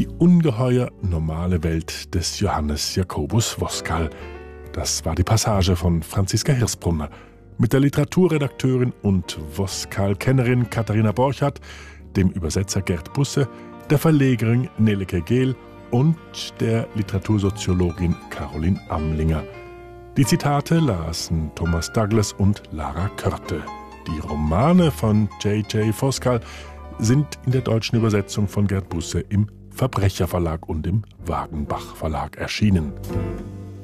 Die ungeheuer normale Welt des Johannes Jacobus Voskuhl. Das war die Passage von Franziska Hirsbrunner. Mit der Literaturredakteurin und Voskuhl-Kennerin Katharina Borchardt, dem Übersetzer Gerd Busse, der Verlegerin Nelleke Gehl und der Literatursoziologin Caroline Amlinger. Die Zitate lasen Thomas Douglas und Lara Körte. Die Romane von J.J. Voskuhl sind in der deutschen Übersetzung von Gerd Busse im Verbrecherverlag und im Wagenbach Verlag erschienen.